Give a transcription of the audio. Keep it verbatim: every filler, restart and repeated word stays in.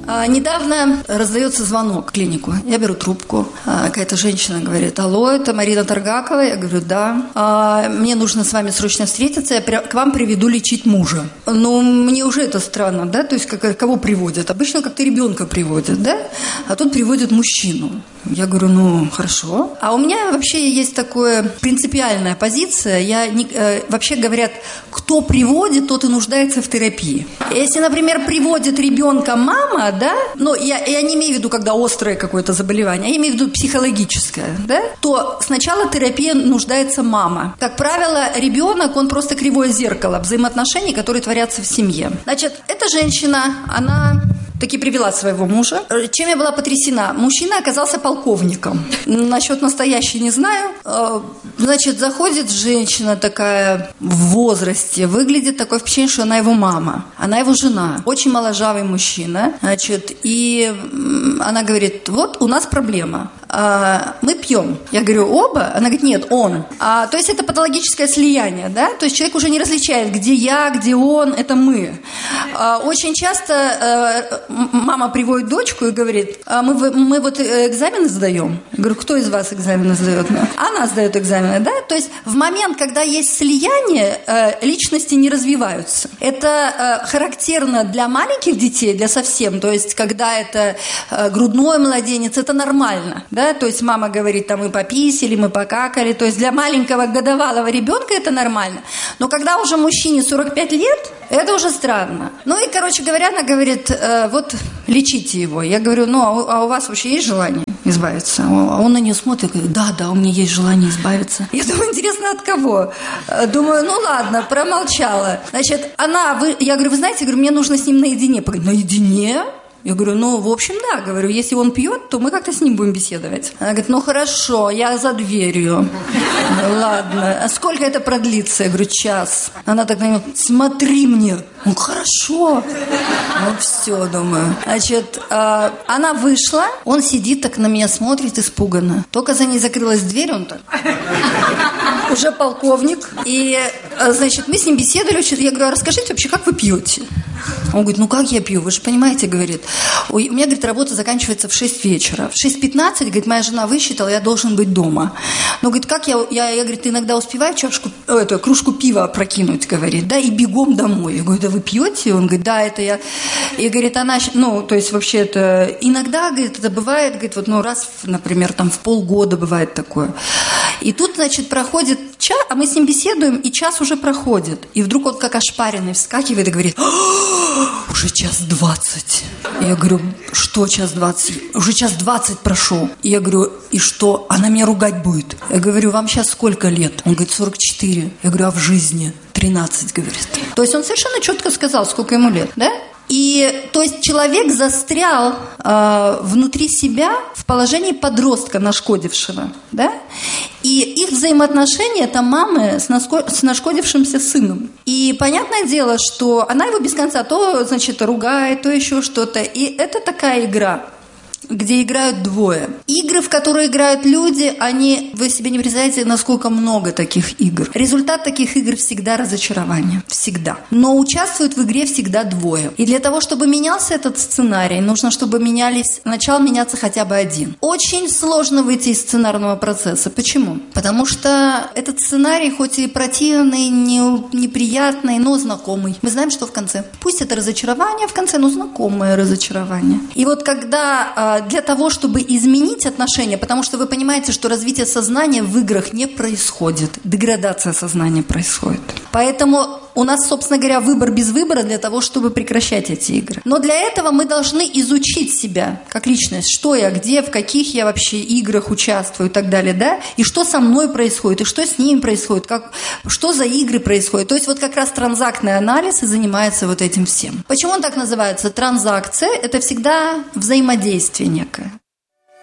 А, недавно раздается звонок в клинику. Я беру трубку. А, какая-то женщина говорит: алло, это Марина Таргакова? Я говорю: да. А, мне нужно с вами срочно встретиться, я к вам приведу лечить мужа. Ну, мне уже это странно, да? То есть, как, кого приводят? Обычно как-то ребенка приводят, да? А тут приводят мужчину. Я говорю: ну, хорошо. А у меня вообще есть такая принципиальная позиция. Я не, э, вообще говорят, кто приводит, тот и нуждается в терапии. Если, например, приводит ребенка мама, да, ну, я, я не имею в виду, когда острое какое-то заболевание, я имею в виду психологическое, да, то сначала терапия нуждается мама. Как правило, ребенок, он просто кривое зеркало взаимоотношений, которые творятся в семье. Значит, эта женщина, она таки привела своего мужа. Чем я была потрясена? Мужчина оказался полковником. Насчет настоящей не знаю. Значит, заходит женщина такая в возрасте, выглядит такое впечатление, что она его мама. Она его жена. Очень моложавый мужчина. Значит, и она говорит: вот у нас проблема. Мы пьем. Я говорю: оба? Она говорит: нет, он. А, то есть это патологическое слияние, да? То есть человек уже не различает, где я, где он, это мы. А, очень часто а, мама приводит дочку и говорит: а мы, мы вот экзамены сдаем. Я говорю: кто из вас экзамены сдает? Она сдает экзамены, да? То есть в момент, когда есть слияние, личности не развиваются. Это характерно для маленьких детей, для совсем. То есть когда это грудной младенец, это нормально, да? То есть мама говорит: там мы пописали, мы покакали. То есть для маленького годовалого ребенка это нормально. Но когда уже мужчине сорок пять лет, это уже странно. Ну и, короче говоря, она говорит: э, вот лечите его. Я говорю: ну а у, а у вас вообще есть желание избавиться? А он на нее смотрит и говорит: да, да, у меня есть желание избавиться. Я думаю, интересно, от кого? Думаю, ну ладно, промолчала. Значит, она, вы, я говорю: вы знаете, я говорю, мне нужно с ним наедине. Наедине? Я говорю: ну, в общем, да, говорю, если он пьет, то мы как-то с ним будем беседовать. Она говорит: ну, хорошо, я за дверью. Ладно. А сколько это продлится? Я говорю: час. Она так на него: смотри мне. Ну, хорошо. Ну, все, думаю. Значит, она вышла, он сидит так на меня, смотрит испуганно. Только за ней закрылась дверь, он так. Уже полковник. И, значит, мы с ним беседовали. Я говорю: а расскажите вообще, как вы пьете? Он говорит: ну как я пью? Вы же понимаете, говорит, у меня, говорит, работа заканчивается в шесть вечера. В шесть пятнадцать, говорит, моя жена высчитала, я должен быть дома. Но, говорит, как я, я, я говорит, иногда успеваю чашку, эту, кружку пива опрокинуть, говорит, да, и бегом домой. Я говорю: да вы пьете? Он говорит: да, это я. И, говорит, она, ну, то есть вообще это, иногда, говорит, это бывает, говорит, вот, ну, раз, например, там в полгода бывает такое. И тут, значит, проходит час, а мы с ним беседуем, и час уже проходит. И вдруг он как ошпаренный вскакивает и говорит: уже час двадцать. Я говорю: что час двадцать? Уже час двадцать прошел. И я говорю: и что? Она меня ругать будет. Я говорю: вам сейчас сколько лет? Он говорит: сорок четыре. Я говорю: а в жизни? тринадцать, говорит. То есть он совершенно четко сказал, сколько ему лет, да? И, то есть, человек застрял э, внутри себя в положении подростка, нашкодившего, да? И их взаимоотношения – это мамы с, наско... с нашкодившимся сыном. И понятное дело, что она его без конца то, значит, ругает, то еще что-то. И это такая игра, где играют двое. Игры, в которые играют люди, они, вы себе не представляете, насколько много таких игр. Результат таких игр всегда разочарование. Всегда. Но участвуют в игре всегда двое. И для того, чтобы менялся этот сценарий, нужно, чтобы менялись, начал меняться хотя бы один. Очень сложно выйти из сценарного процесса. Почему? Потому что этот сценарий, хоть и противный, не, неприятный, но знакомый. Мы знаем, что в конце. Пусть это разочарование в конце, но знакомое разочарование. И вот когда для того, чтобы изменить отношения, потому что вы понимаете, что развитие сознания в играх не происходит. Деградация сознания происходит. Поэтому у нас, собственно говоря, выбор без выбора для того, чтобы прекращать эти игры. Но для этого мы должны изучить себя как личность. Что я, где, в каких я вообще играх участвую и так далее, да? И что со мной происходит, и что с ними происходит, как, что за игры происходят. То есть вот как раз транзактный анализ и занимается вот этим всем. Почему он так называется? Транзакция – это всегда взаимодействие некое.